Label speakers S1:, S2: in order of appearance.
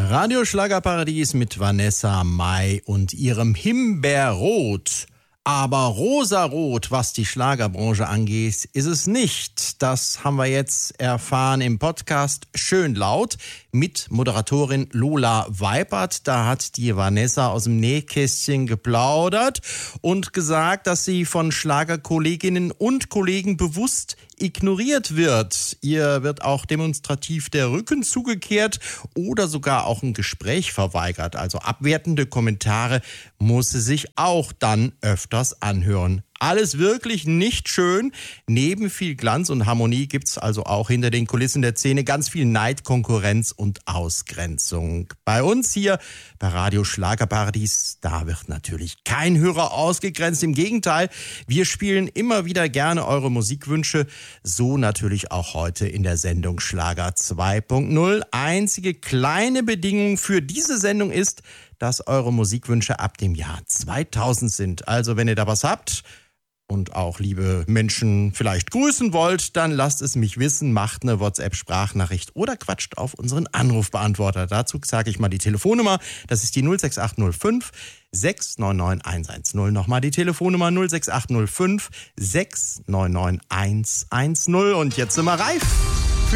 S1: Radio Schlagerparadies mit Vanessa Mai und ihrem Himbeerrot. Aber rosarot, was die Schlagerbranche angeht, ist es nicht. Das haben wir jetzt erfahren im Podcast Schön laut mit Moderatorin Lola Weipert. Da hat die Vanessa aus dem Nähkästchen geplaudert und gesagt, dass sie von Schlagerkolleginnen und Kollegen bewusst ignoriert wird. Ihr wird auch demonstrativ der Rücken zugekehrt oder sogar auch ein Gespräch verweigert. Also abwertende Kommentare muss sie sich auch dann öfters anhören. Alles wirklich nicht schön. Neben viel Glanz und Harmonie gibt's also auch hinter den Kulissen der Szene ganz viel Neid, Konkurrenz und Ausgrenzung. Bei uns hier bei Radio Schlagerparadies, da wird natürlich kein Hörer ausgegrenzt. Im Gegenteil, wir spielen immer wieder gerne eure Musikwünsche. So natürlich auch heute in der Sendung Schlager 2.0. Einzige kleine Bedingung für diese Sendung ist, dass eure Musikwünsche ab dem Jahr 2000 sind. Also wenn ihr da was habt und auch liebe Menschen vielleicht grüßen wollt, dann lasst es mich wissen, macht eine WhatsApp-Sprachnachricht oder quatscht auf unseren Anrufbeantworter. Dazu sage ich mal die Telefonnummer, das ist die 06805 699 110. Nochmal die Telefonnummer 06805 699 110. Und jetzt sind wir reif.